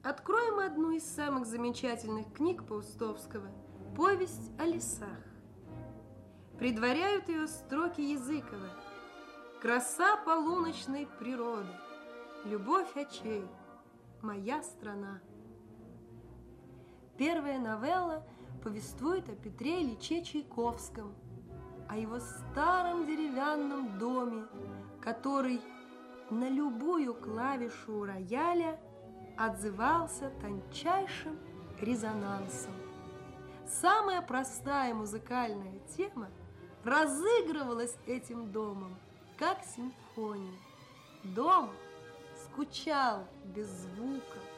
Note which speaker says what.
Speaker 1: Откроем одну из самых замечательных книг Паустовского – «Повесть о лесах». Предваряют ее строки Языкова: «Краса полуночной природы, любовь очей, моя страна». Первая новелла повествует о Петре Ильиче Чайковском, о его старом деревянном доме, который на любую клавишу рояля отзывался тончайшим резонансом. Самая простая музыкальная тема разыгрывалась этим домом, как симфония. Дом скучал без звука,